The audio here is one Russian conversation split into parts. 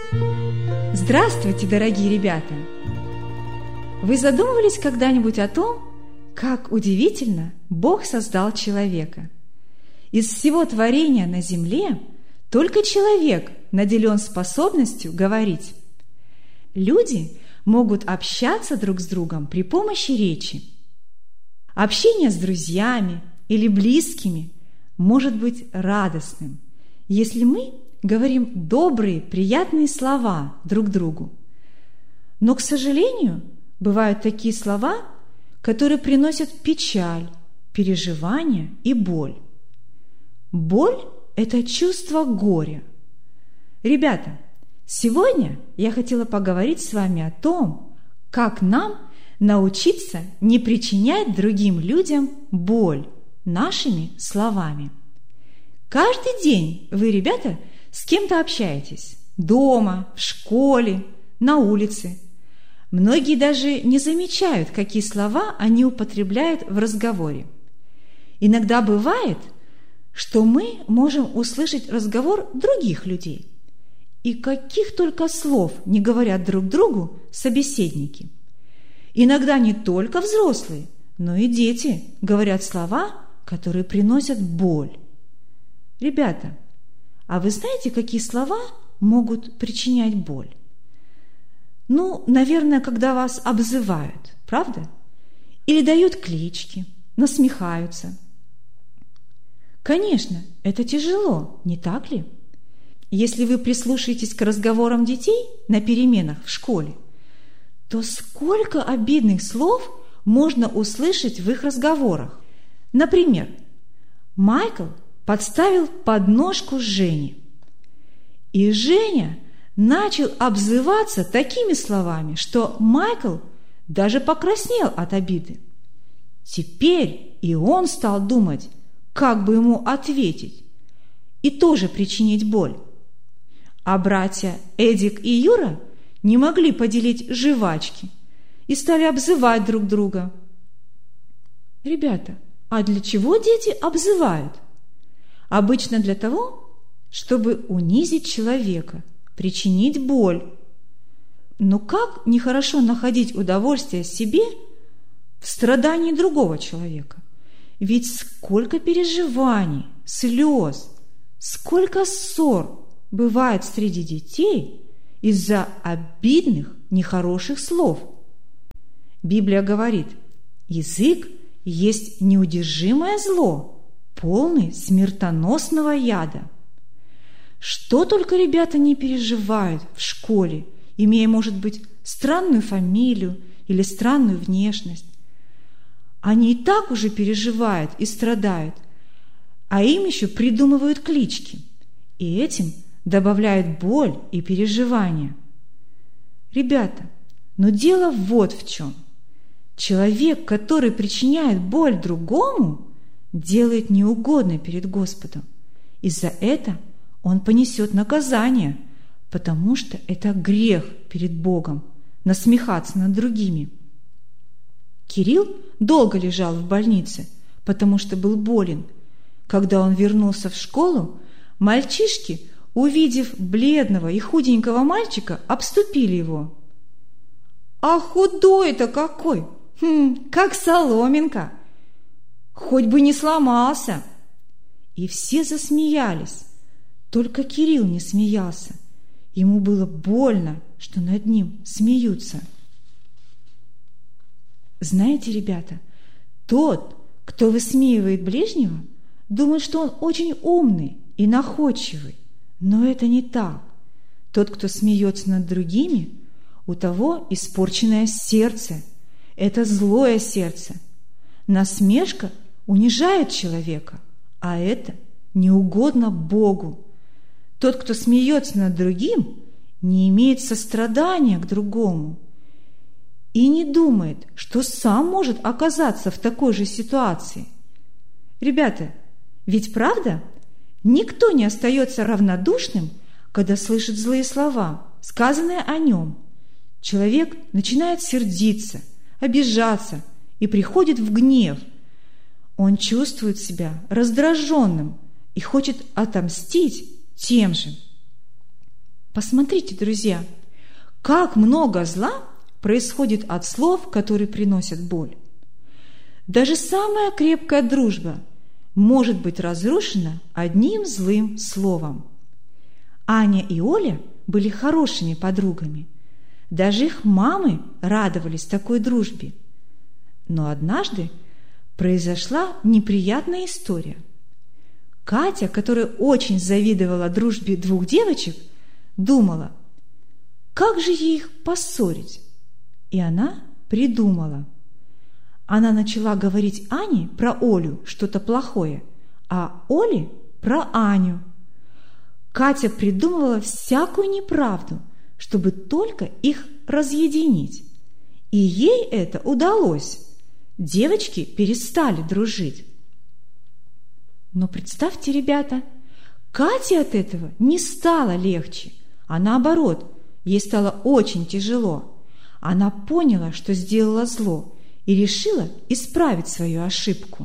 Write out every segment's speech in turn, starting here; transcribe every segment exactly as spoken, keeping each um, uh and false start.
Здравствуйте, дорогие ребята! Вы задумывались когда-нибудь о том, как удивительно Бог создал человека? Из всего творения на земле только человек наделен способностью говорить. Люди могут общаться друг с другом при помощи речи. Общение с друзьями или близкими может быть радостным, если мы говорим добрые, приятные слова друг другу. Но, к сожалению, бывают такие слова, которые приносят печаль, переживания и боль. Боль – это чувство горя. Ребята, сегодня я хотела поговорить с вами о том, как нам научиться не причинять другим людям боль нашими словами. Каждый день вы, ребята, с кем-то общаетесь – дома, в школе, на улице. Многие даже не замечают, какие слова они употребляют в разговоре. Иногда бывает, что мы можем услышать разговор других людей. И каких только слов не говорят друг другу собеседники. Иногда не только взрослые, но и дети говорят слова, которые приносят боль. Ребята, а вы знаете, какие слова могут причинять боль? Ну, наверное, когда вас обзывают, правда? Или дают клички, насмехаются. Конечно, это тяжело, не так ли? Если вы прислушаетесь к разговорам детей на переменах в школе, то сколько обидных слов можно услышать в их разговорах. Например, Майкл подставил подножку Жене, и Женя начал обзываться такими словами, что Майкл даже покраснел от обиды. Теперь и он стал думать, как бы ему ответить и тоже причинить боль. А братья Эдик и Юра не могли поделить жвачки и стали обзывать друг друга. Ребята, а для чего дети обзывают? Обычно для того, чтобы унизить человека, причинить боль. Но как нехорошо находить удовольствие себе в страдании другого человека? Ведь сколько переживаний, слез, сколько ссор бывает среди детей из-за обидных, нехороших слов. Библия говорит: язык есть неудержимое зло, полный смертоносного яда. Что только ребята не переживают в школе, имея, может быть, странную фамилию или странную внешность. Они и так уже переживают и страдают, а им еще придумывают клички, и этим добавляют боль и переживания. Ребята, но дело вот в чем. Человек, который причиняет боль другому, делает неугодно перед Господом. И за это он понесет наказание, потому что это грех перед Богом – насмехаться над другими. Кирилл долго лежал в больнице, потому что был болен. Когда он вернулся в школу, мальчишки, увидев бледного и худенького мальчика, обступили его. «А худой-то какой! Хм, как соломинка! Хоть бы не сломался!» И все засмеялись. Только Кирилл не смеялся. Ему было больно, что над ним смеются. Знаете, ребята, тот, кто высмеивает ближнего, думает, что он очень умный и находчивый. Но это не так. Тот, кто смеется над другими, у того испорченное сердце. Это злое сердце. Насмешка унижает человека, а это неугодно Богу. Тот, кто смеется над другим, не имеет сострадания к другому и не думает, что сам может оказаться в такой же ситуации. Ребята, ведь правда? Никто не остается равнодушным, когда слышит злые слова, сказанные о нем. Человек начинает сердиться, обижаться и приходит в гнев. Он чувствует себя раздраженным и хочет отомстить тем же. Посмотрите, друзья, как много зла происходит от слов, которые приносят боль. Даже самая крепкая дружба может быть разрушена одним злым словом. Аня и Оля были хорошими подругами. Даже их мамы радовались такой дружбе. Но однажды произошла неприятная история. Катя, которая очень завидовала дружбе двух девочек, думала, как же ей их поссорить? И она придумала. Она начала говорить Ане про Олю что-то плохое, а Оле про Аню. Катя придумывала всякую неправду, чтобы только их разъединить. И ей это удалось. Девочки перестали дружить. Но представьте, ребята, Кате от этого не стало легче, а наоборот, ей стало очень тяжело. Она поняла, что сделала зло, и решила исправить свою ошибку.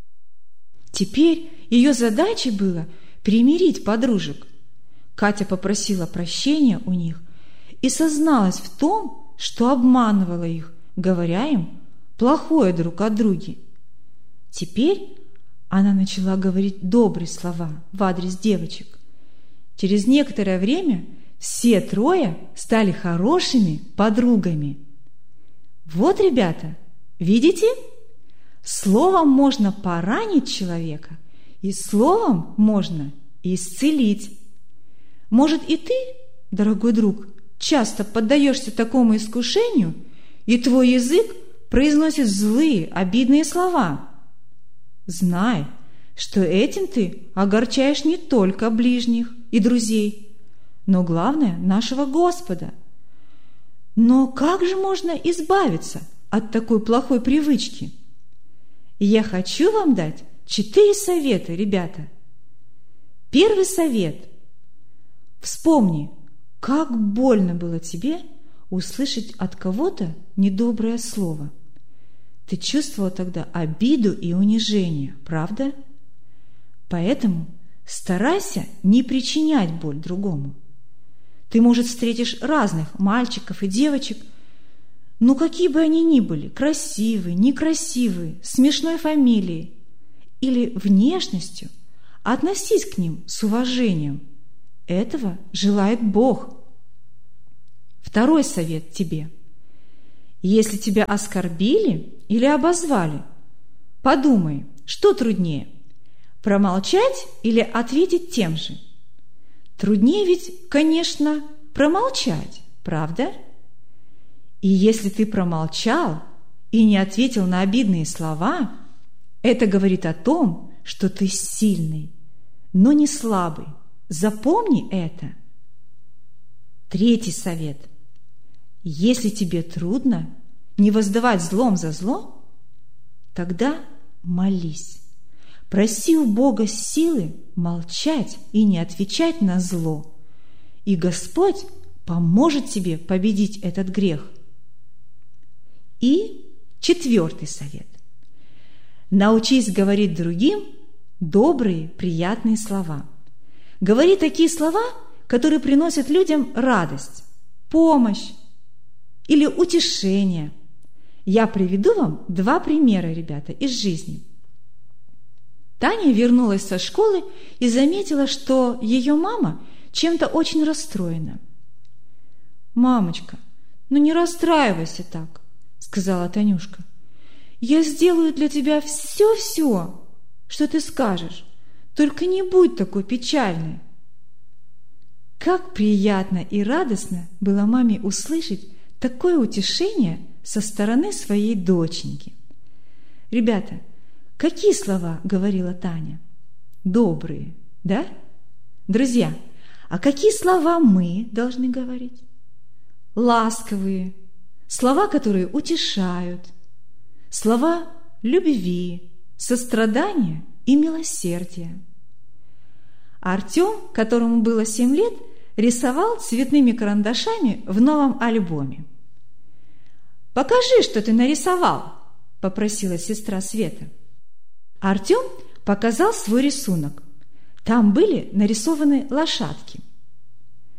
Теперь ее задачей было примирить подружек. Катя попросила прощения у них и созналась в том, что обманывала их, говоря им плохое друг о друге. Теперь она начала говорить добрые слова в адрес девочек. Через некоторое время все трое стали хорошими подругами. Вот, ребята, видите? Словом можно поранить человека, и словом можно исцелить. Может, и ты, дорогой друг, часто поддаешься такому искушению, и твой язык произносит злые, обидные слова. Знай, что этим ты огорчаешь не только ближних и друзей, но, главное, нашего Господа. Но как же можно избавиться от такой плохой привычки? Я хочу вам дать четыре совета, ребята. Первый совет. Вспомни, как больно было тебе услышать от кого-то недоброе слово. Ты чувствовал тогда обиду и унижение, правда? Поэтому старайся не причинять боль другому. Ты, может, встретишь разных мальчиков и девочек, но какие бы они ни были, красивые, некрасивые, смешной фамилией или внешностью, относись к ним с уважением. Этого желает Бог. Второй совет тебе. Если тебя оскорбили или обозвали, подумай, что труднее – промолчать или ответить тем же? Труднее ведь, конечно, промолчать, правда? И если ты промолчал и не ответил на обидные слова, это говорит о том, что ты сильный, но не слабый. Запомни это. Третий совет. Если тебе трудно не воздавать злом за зло, тогда молись. Проси у Бога силы молчать и не отвечать на зло, и Господь поможет тебе победить этот грех. И четвертый совет. Научись говорить другим добрые, приятные слова. Говори такие слова, которые приносят людям радость, помощь или утешение. Я приведу вам два примера, ребята, из жизни. Таня вернулась со школы и заметила, что ее мама чем-то очень расстроена. «Мамочка, ну не расстраивайся так», — сказала Танюшка. «Я сделаю для тебя все-все, что ты скажешь, только не будь такой печальной». Как приятно и радостно было маме услышать такое утешение со стороны своей доченьки. Ребята, какие слова говорила Таня? Добрые, да? Друзья, а какие слова мы должны говорить? Ласковые, слова, которые утешают, слова любви, сострадания и милосердия. Артем, которому было семь лет, рисовал цветными карандашами в новом альбоме. «Покажи, что ты нарисовал», – попросила сестра Света. Артем показал свой рисунок. Там были нарисованы лошадки.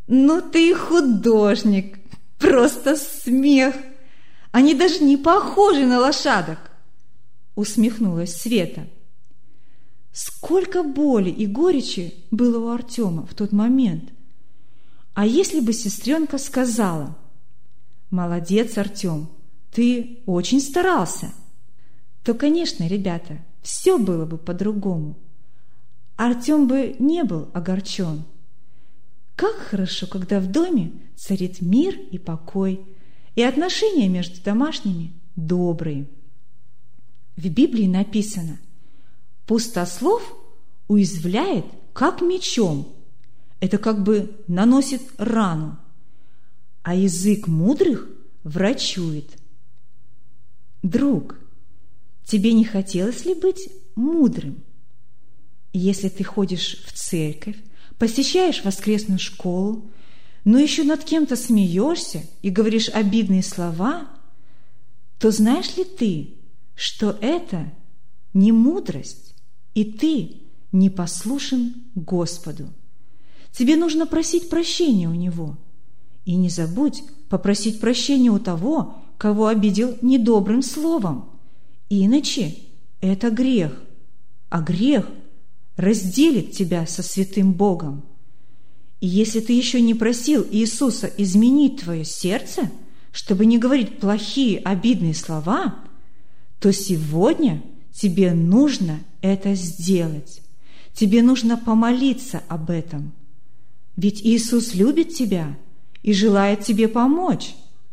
Ну ты и художник, просто смех. Они даже не похожи на лошадок, усмехнулась Света. Сколько боли и горечи было у Артема в тот момент. А если бы сестренка сказала: «Молодец, Артем, ты очень старался», то, конечно, ребята, все было бы по-другому. Артем бы не был огорчен. Как хорошо, когда в доме царит мир и покой, и отношения между домашними добрые. В Библии написано: пустослов уязвляет, как мечом. Это как бы наносит рану, а язык мудрых врачует. Друг, тебе не хотелось ли быть мудрым? Если ты ходишь в церковь, посещаешь воскресную школу, но еще над кем-то смеешься и говоришь обидные слова, то знаешь ли ты, что это не мудрость, и ты не послушен Господу? Тебе нужно просить прощения у Него. И не забудь попросить прощения у того, кого обидел недобрым словом. Иначе это грех, а грех разделит тебя со святым Богом. И если ты еще не просил Иисуса изменить твое сердце, чтобы не говорить плохие, обидные слова, то сегодня тебе нужно это сделать. Тебе нужно помолиться об этом. Ведь Иисус любит тебя и желает тебе помочь.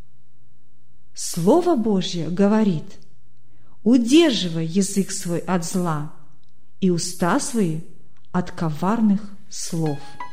Слово Божье говорит: удерживай язык свой от зла и уста свои от коварных слов.